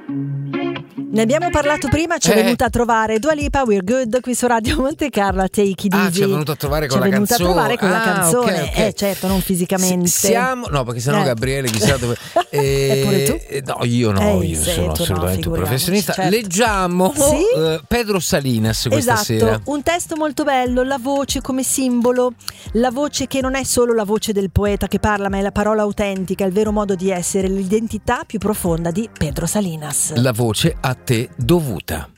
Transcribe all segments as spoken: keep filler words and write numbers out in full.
Ne abbiamo parlato prima, ci è Eh. venuta a trovare Dua Lipa, We're Good, qui su Radio Monte Carlo, a Take It Ah, Easy. ci è venuto a trovare con Ci è la venuta a canzone. trovare con la Ah, canzone, ok, ok. eh certo, non fisicamente. S- Siamo, no, perché sennò Eh. Gabriele chissà dove. E pure tu? eh, No, io no, Eh, io sei sono tu, no, assolutamente un figuriamoci, professionista. certo. Leggiamo Sì? eh, Pedro Salinas questa Esatto, sera. un testo molto bello, la voce come simbolo, la voce che non è solo la voce del poeta che parla, ma è la parola autentica, il vero modo di essere, l'identità più profonda di Pedro Salinas. La voce a te dovuta.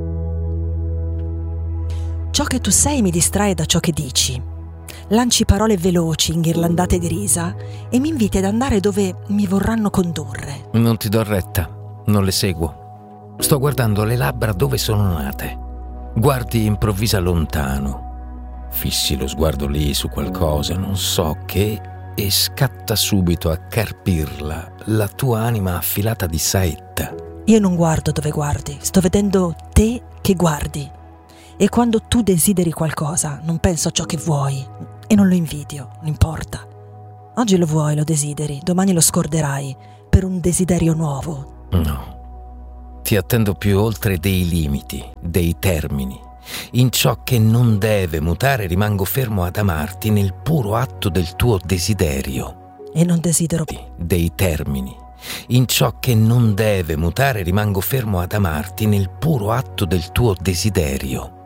Ciò che tu sei mi distrae da ciò che dici. Lanci parole veloci, inghirlandate di risa, e mi inviti ad andare dove mi vorranno condurre. Non ti do retta, non le seguo. Sto guardando le labbra dove sono nate. Guardi improvvisa lontano. Fissi lo sguardo lì su qualcosa, non so che, e scatta subito a carpirla la tua anima affilata di saetta. Io non guardo dove guardi, sto vedendo te che guardi. E quando tu desideri qualcosa, non penso a ciò che vuoi e non lo invidio, non importa. Oggi lo vuoi, lo desideri, domani lo scorderai per un desiderio nuovo. No, ti attendo più oltre dei limiti, dei termini. In ciò che non deve mutare rimango fermo ad amarti nel puro atto del tuo desiderio. E non desidero più. Dei termini. In ciò che non deve mutare rimango fermo ad amarti nel puro atto del tuo desiderio.